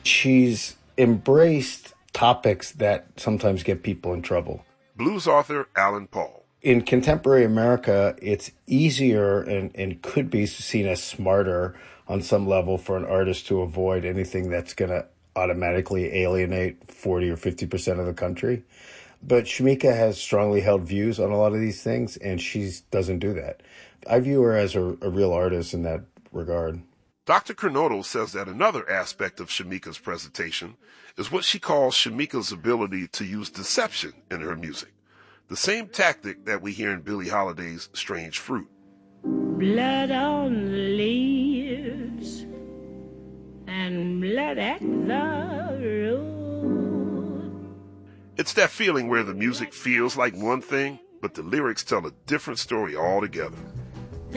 She's embraced topics that sometimes get people in trouble. Blues author Alan Paul. In contemporary America, it's easier and could be seen as smarter on some level for an artist to avoid anything that's going to automatically alienate 40 or 50% of the country. But Shamika has strongly held views on a lot of these things, and she doesn't do that. I view her as a real artist in that regard. Dr. Kernodle says that another aspect of Shamika's presentation is what she calls Shamika's ability to use deception in her music, the same tactic that we hear in Billie Holiday's Strange Fruit. Blood on the leaves and blood at the road. It's that feeling where the music feels like one thing, but the lyrics tell a different story altogether.